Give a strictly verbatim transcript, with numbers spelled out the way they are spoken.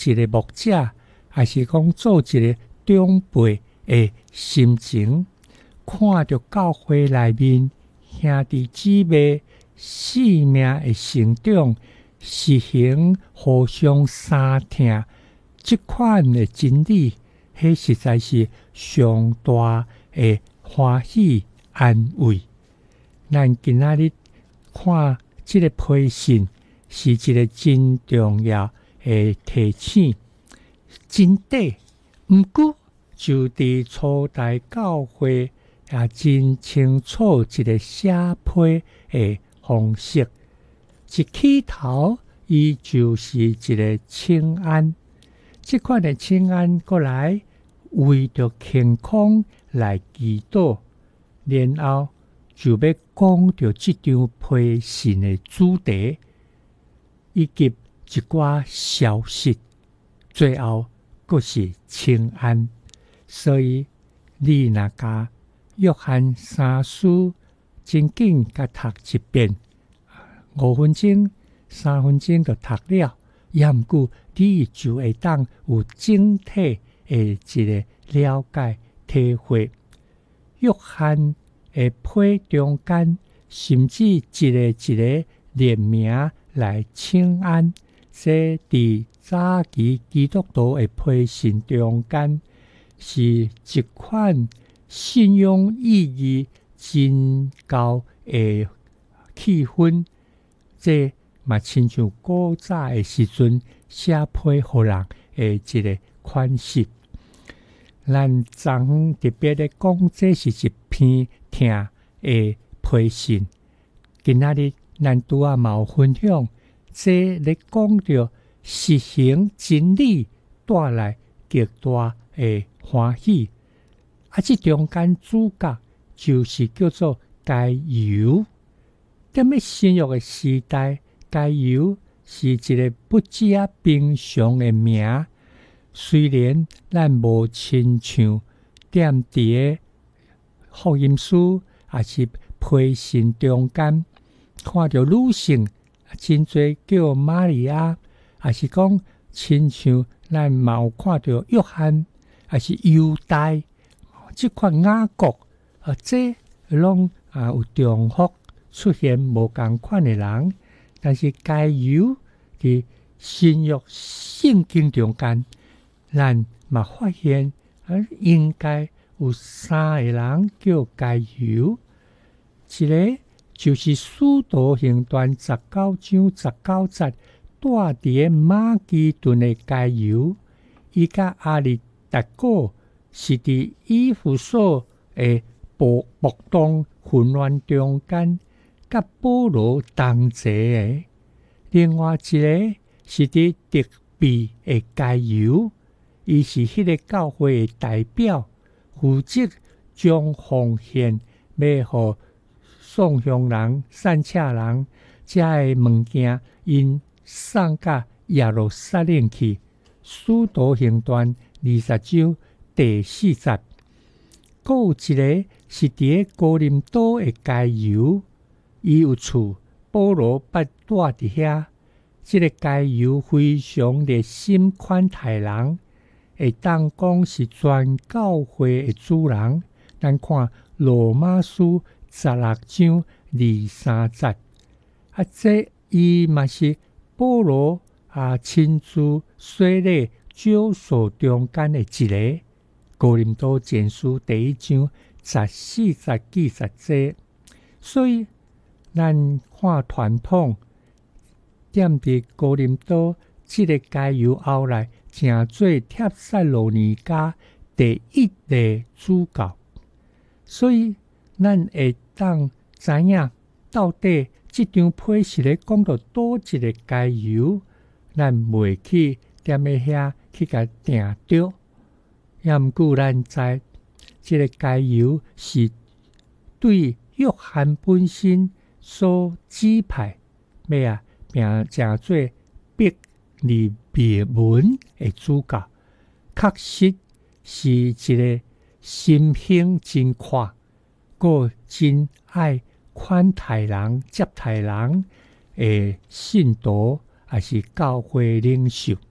一个牧者，还是讲做一个长辈的心情，看着教会内面兄弟姊妹性命的成长，实行互相相挺，这款的真理，迄实在是上大的欢喜安慰。咱今仔日看这个批信，是一个真重要的提醒，真短，毋过就伫初代教会也真清楚一个写批的方式。一起头，伊就是一个请安。这款的请安过来，为着健康来祈祷，然后就要讲到这张批信的主题，以及一寡消息，最后阁是请安。所以你若甲约翰三书真紧甲读一遍，五分钟、三分钟就读了，也毋过你就会当有整体的一个了解体会。约翰的批中间，甚至一个一个列名来请安，这伫早期基督徒的批信中间，是一款信仰意义真高的气氛。这嘛亲像古早的时阵写批互人的一个款式。咱昨昏特别咧讲，这是一篇听的批信。今仔日咱拄仔嘛有分享，这咧讲到实行真理带来极大的欢喜。啊，这中间主角就是叫做加油。踮咧新约的时代，加油是一个不假平常的名。虽然咱无亲像踮伫个福音书，也是批信中间看到女性真侪叫玛利亚，也是讲亲像咱嘛有看到约翰，也是犹大，即款雅各啊，这拢啊有重复出现无共款的人，但是加油伫新约圣经中间，咱嘛发现啊，应该有三个人叫加油，一个就是使徒行传十九章十九节带伫个马其顿的加油，伊甲阿里达哥是伫以弗所的暴暴动混乱中间，甲保罗同齐的。另外一个是伫特庇的加油，伊是迄个教会的代表，负责将奉献要互送向人、散车人，遮的物件因送到耶路撒冷去。使徒行传二十章第四节。阁有一个是伫个哥林多的加油，伊有厝，保罗捌住伫遐。这个加油非常热心款待人，会当讲是全教会的主人。咱看罗马书十六章二三节，啊，这伊嘛是保罗啊亲自洗礼少数中间的一个。哥林多前书第一章十四节记述这，所以咱看传统，踮伫哥林多这个加油后来，成做帖撒罗尼迦第一个主教。所以咱会当知影到底这张批是咧讲到倒一个加油，咱袂去踮咧遐去甲定着。也毋过咱知，这个加油是对约翰本身所指派，要啊并成做逼利别文的主教，确实是一个心胸真阔，个真爱款待人、接待人的信徒，也是教会领袖。